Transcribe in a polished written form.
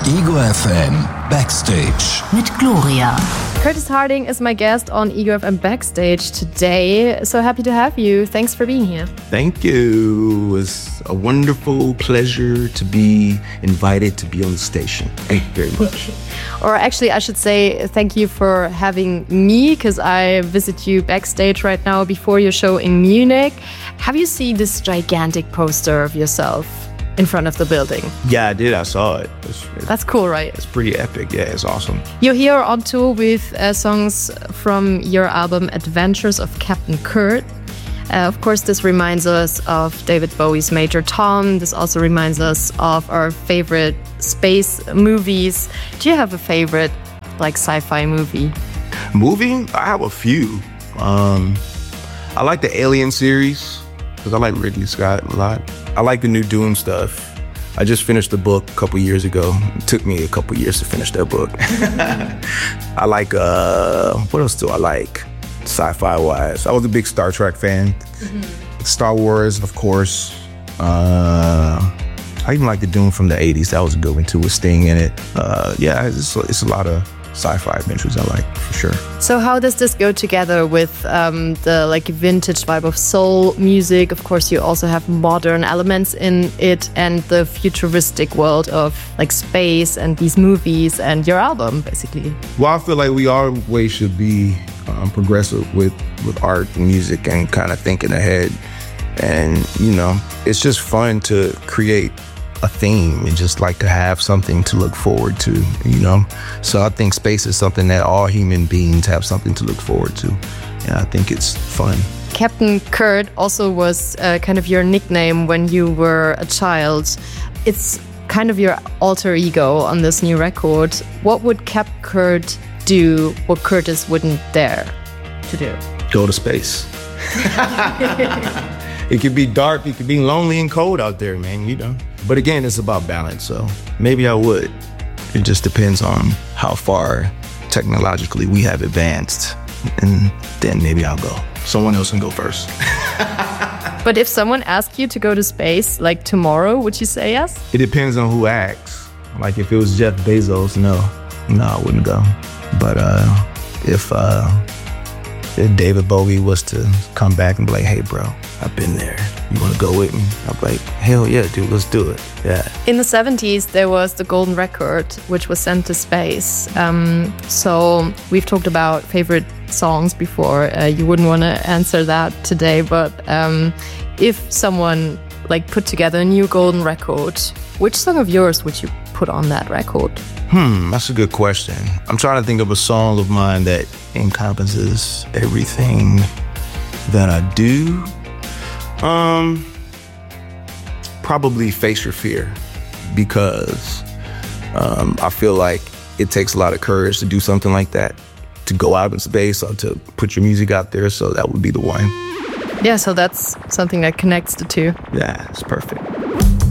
Ego FM Backstage mit Gloria. Curtis Harding is my guest on Ego FM Backstage today. So happy to have you. Thanks for being here. Thank you. It was a wonderful pleasure to be invited to be on the station. Thank you very much. Or actually, I should say thank you for having me, because I visit you backstage right now before your show in Munich. Have you seen this gigantic poster of yourself in front of the building? Yeah, I did. I saw it. That's cool, right? It's pretty epic. Yeah, it's awesome. You're here on tour with songs from your album Adventures of Captain Kurt. Of course, this reminds us of David Bowie's Major Tom. This also reminds us of our favorite space movies. Do you have a favorite, like, sci-fi movie? Movie? I have a few. I like the Alien series because I like Ridley Scott a lot. I like the new Dune stuff. I just finished the book a couple years ago. It took me a couple years to finish that book. I like, what else do I like? Sci-fi wise. I was a big Star Trek fan. Mm-hmm. Star Wars, of course. I even like the Dune from the 80s. That was a good one too, with Sting in it. Yeah, it's a lot of sci-fi adventures I like, for sure. So how does this go together with the like vintage vibe of soul music? Of course, you also have modern elements in it, and the futuristic world of like space and these movies and your album, basically. Well, I feel like we always should be progressive with art and music and kind of thinking ahead. And, you know, it's just fun to create a theme and just like to have something to look forward to, you know? So I think space is something that all human beings have something to look forward to. And I think it's fun. Captain Kurt also was kind of your nickname when you were a child. It's kind of your alter ego on this new record. What would Cap Kurt do what Curtis wouldn't dare to do? Go to space. It could be dark, it could be lonely and cold out there, man, you know. But again, it's about balance, so maybe I would. It just depends on how far technologically we have advanced, and then maybe I'll go. Someone else can go first. But if someone asked you to go to space, like tomorrow, would you say yes? It depends on who asks. Like if it was Jeff Bezos, no, I wouldn't go. But if David Bowie was to come back and be like, hey, bro, I've been there. You want to go with me? I'm like, hell yeah, dude, let's do it. Yeah. In the 70s, there was the Golden Record, which was sent to space. So we've talked about favorite songs before. You wouldn't want to answer that today, but if someone like put together a new Golden Record, which song of yours would you put on that record? That's a good question. I'm trying to think of a song of mine that encompasses everything that I do. Probably Face Your Fear, because I feel like it takes a lot of courage to do something like that, to go out in space or to put your music out there. So that would be the one. Yeah, so that's something that connects the two. Yeah, it's perfect.